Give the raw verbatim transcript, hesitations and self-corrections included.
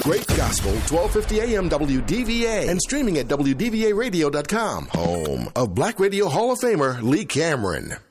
Great Gospel, twelve fifty A M W D V A, and streaming at W D V A radio dot com. Home of Black Radio Hall of Famer Lee Cameron.